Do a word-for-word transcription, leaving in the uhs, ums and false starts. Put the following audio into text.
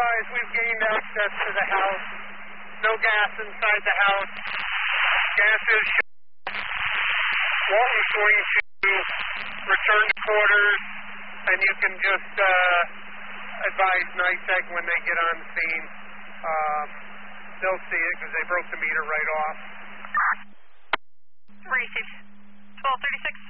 advise we've gained access to the house. No gas inside the house. Gas is shut. Walton's going to return to quarters, and you can just uh, advise NYSEG when they get on scene. Uh, they'll see it because they broke the meter right off. Receive. twelve thirty-six.